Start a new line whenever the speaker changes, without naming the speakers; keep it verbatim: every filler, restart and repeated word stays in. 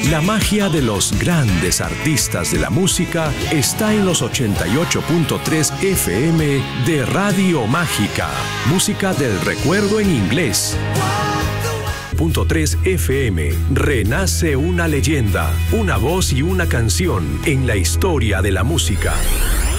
La magia de los grandes artistas de la música está en los ochenta y ocho punto tres F M de Radio Mágica. Música del recuerdo en inglés. Punto tres F M. Renace una leyenda, una voz y una canción en la historia de la música.